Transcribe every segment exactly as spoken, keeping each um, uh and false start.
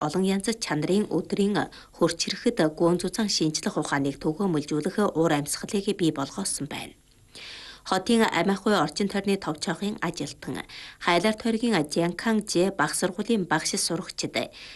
олон янз чанарын өдрийн хөрч ирэхэд гүн зузаан шинжлэх ухааныг түгээмэлжүүлэх уур амьсгалыг бий болгосон байна. Хотын Амиахуй орчин тойрны товчоогын ажилтан Хайлар тойргийн Жянкан Ж баг сургуулийн багш сурагчид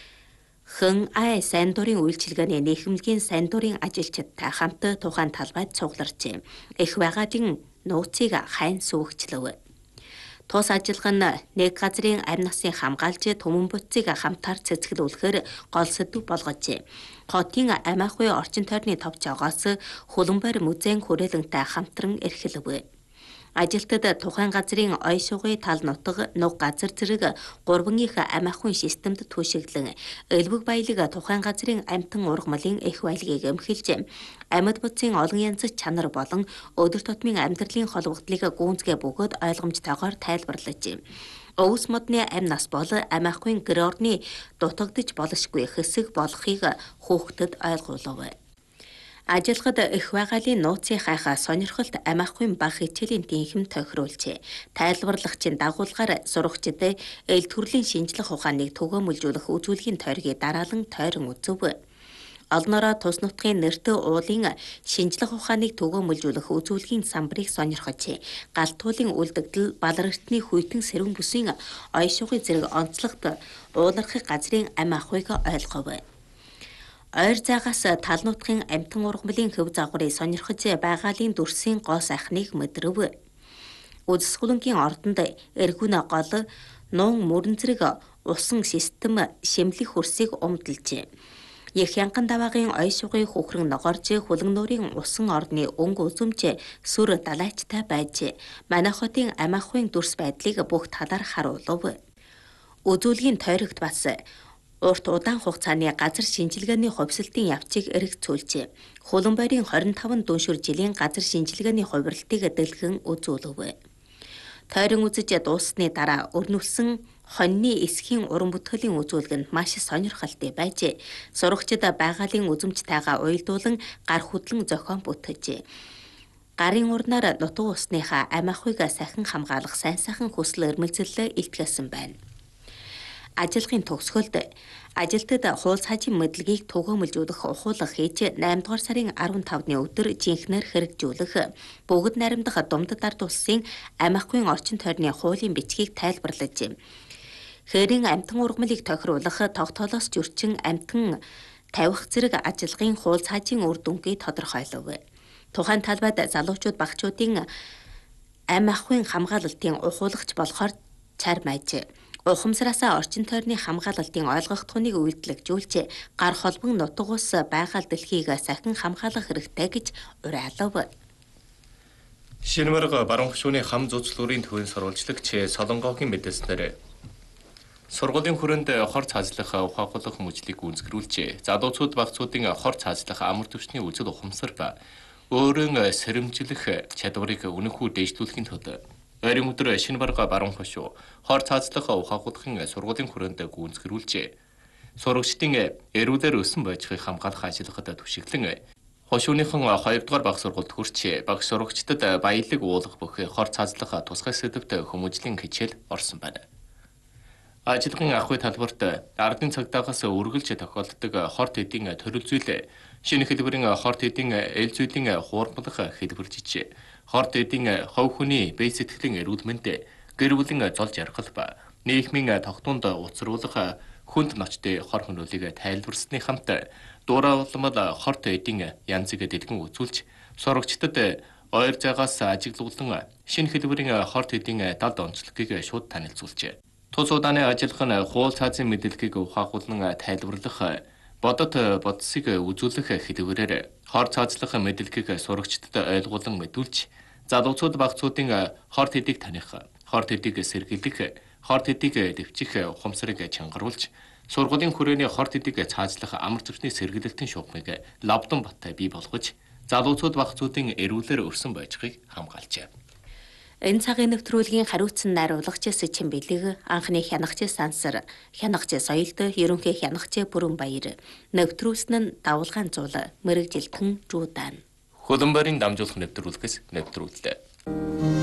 Хэн ай сайн дурын үйлчилгээний нийгэмлэгийн сайн дурын ажилчидтай хамт тухайн талбайд цугларчээ. Их байгалийн нууцыг хайн сүүгчлэв. Тус ажиллага нь нэг газрын амь насын хамгаалж түмэн бүтцийг хамтаар цэцгэлүүлэхээр гол сэдв болгожээ. Хотын Амиахуй орчин тойрны товчоогоос Хөлбөмбөр музейн хүрээлэнтэй хамтран эрхлэв. Ажилтад тухайн газрын ой шугын тал нутаг нуг газар зэрэг гурван их Амиахуйн системд түшиглэн элбэг баялаг тухайн газрын амьтан ургамлын их баялагийг эмхэлж амьд бүтцийн олон янз чанар болон өдөр тутмын амьдралын холбогдлыг гүнзгий бөгөөд ойлгомжтойгоор тайлбарлаж. Өвс модны амь нас бол Амиахуйн гэр орны дутагдж болшгүй хэсэг болохыг хүүхдэд ойлгуулав. Ажилгад их байгалийн нууцын хайхаа сонирхолт Амиахуйн баг хичээлийн тэнхэм тохируулжээ. Тайлбарлагчийн дагуулгаар сурагчид эл төрлийн шинжлэх ухааныг түгээмэлжүүлэх үзүүлгийн тойргийг дараалан тойрон үзв. Олнороо тус нутгийн нэртэй уулын шинжлэх ухааныг түгээмэлжүүлэх үзүүлгийн самбарыг сонирхож, галтуулын үлдэгдэл баларгтны хүйтэн сэрүүн бүсийн ой шугын зэрэг онцлогт уулархах газрын Амиахуйг ойлгов. Ойр заагаас тал нутгийн амьтан ургамлын хөв загварыг сонирхож байгалийн дүрсийн гоо сайхныг мэдрв. Үдэсгүлэнгийн ордонд эргүүн гол нуун мөрөн зэрэг усан систем шимлэх хөрсийг умдалжээ. Их янган даваагийн ой шугын хөхрөн ногоорж хөлөн нуурын усан орны өнгө үзүмж сүр далайчтай байж манайх хотын Амиахуйн дүрс байдлыг бүх талаар харуулв. Үзүүлгийн тойрогт бас урт удаан хугацааны газар шинжилгээний хувьсалтын явцыг эргэцүүлжээ. Хөлбөмбөрийн хорин таван дүншүр жилийн газар шинжилгээний хувирлтыг дэлгэн үзүүлв. Тойрон үзэж дууссаны дараа өрнүүлсэн хоньны эсхийн уран бүтээлийн үзүүлэг нь маш сонирхолтой байж, сурагчид байгалийн үзэмжтэйгээ уялдуулан гар хөдлөн зохион бүтээжээ. Гарын урнаар нутаг усныхаа Амиахуйг сайхан хамгаалах сайн сайхан хүсэл эрмэлзэл илтгэсэн байна. Ажилгын төгсгөлд ажилтад хуул цаажийн мэдлэгийг түгээмэлжүүлэх ухуулга хийж найман дугаар сарын арван тавны өдөр жинхнэр хэрэгжүүлэх бүгд наримдах Думдад ард улсын Амиахуйн орчин тойрны хуулийн бичгийг тайлбарлаж, хэрийн амьтан ургамлыг тохируулах тогтоолоос зөрчин амьтан тавих зэрэг ажилгын хуул цаажийн үр дүнгийг тодорхойлов. Тухайн талбайд залуучууд багчуудын Амиахуйн хамгаалалтын ухуулагч болохоор чармайж, ухамсараасаа орчин тойрны хамгаалалтын ойлгох туныг үйлдэлжүүлж, гар холбон нутаг ус байгаль дэлхийг сахин хамгаалах хэрэгтэй гэж уриалав. Шинмэрэг баруун хушууны хам зузлуурын төвийн сурвалжлагч Солонгогийн мэдээлснээр сургуулийн хүрээнд хор цаазлах ухаагуулах хүмүүжлийг гүйцэтгүүлж, залуучууд багцуудын хор цаазлах амар түвшний үзэл ухамсар ба өөрийн сэрэмжлэх чадварыг үнэнхүү дээшлүүлэхийн тулд ойрын өдөр Шинмэрэг баруун хушуу хор цаазлах ухаагуулахын сургуулийн хүрээнд гүйцэтгүүлж, сурагчдын эрүүлэр өсөн байжхыг хамгаалах ажиллагад түшиглэн хушууныхан хоёрдугаар баг сургуульд хүрч багш сурагчдад баялаг уулах бүх хор цаазлах тусгай сэдвт хүмүүжлийн хичээл орсон байна. Ажиллагын ахуй талбарт ардын цагдаагаас үргэлж тохиолддог хорт эдийн төрөл зүйл, шинэ хэлбэрийн хорт эдийн эл зүйлийн хуурмлах хэлбэржиж, хорт эдийн хувь хүний бие сэтгэлийн эрүүл мэнд, гэр бүлийн зол жаргал ба нийгмийн тогтуунд уцруулах хүнд ночтой хор хөнөөлийг тайлбарсны хамт дууравламал хорт эдийн янзыг дэлгэн үзүүлж, сурагчдад ойр заагаас ажиглуулан шинэ хэлбэрийн хорт эдийн далд онцлогийг шууд танилцуулжээ. Тус удааны ажиллах нь хуул цаазын мэдээллийг ухаагуулан тайлбарлах, бодот бодсыг үзүүлэх хэлбэрээр хор цаазлах мэдээллийг сурагчдад ойлгуулан мэдүүлж, залуучууд багцуудын хорт эдийг таних, хорт эдийг сэргийлэх, хорт эдийг дэвчих ухамсарыг чангаруулж, сургуулийн хүрээний хорт эдийг цаазлах амар түвшний сэргийлэлтийн шугамыг Лавдан бат бий болгож, залуучууд багцуудын эрүүлэр өрсөн байжхыг хамгаалжээ. Энэ цагийн нэвтрүүлгийн хариуцсан найруулагч Сэчин Бэлэг, анхны хянагч Сансар, хянагч Соёлд, ерөнхий хянагч Бүрэн Баяр, нэвтрүүлсэн нь Давалгаан Зуул, Мэргэжилтэн Жуудаан. Хөлбөмбөрийн дамжуулах нэвтрүүлгээс нэвтрүүллээ.